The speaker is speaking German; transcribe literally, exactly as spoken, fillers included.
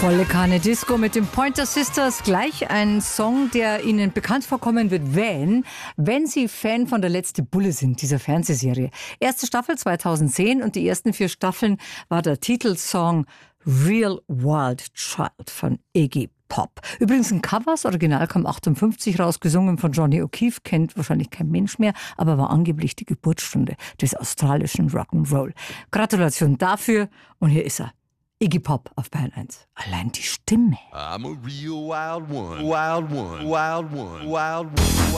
Volle Kanne Disco mit den Pointer Sisters. Gleich ein Song, der Ihnen bekannt vorkommen wird, wenn, wenn Sie Fan von Der letzte Bulle sind, dieser Fernsehserie. Erste Staffel zweitausendzehn und die ersten vier Staffeln war der Titelsong Real Wild Child von Iggy Pop. Übrigens ein Cover, das Original kam achtundfünfzig raus, gesungen von Johnny O'Keefe, kennt wahrscheinlich kein Mensch mehr, aber war angeblich die Geburtsstunde des australischen Rock'n'Roll. Gratulation dafür und hier ist er. Iggy Pop auf Bayern eins. Allein die Stimme. I'm a real wild one, wild one, wild one, wild one.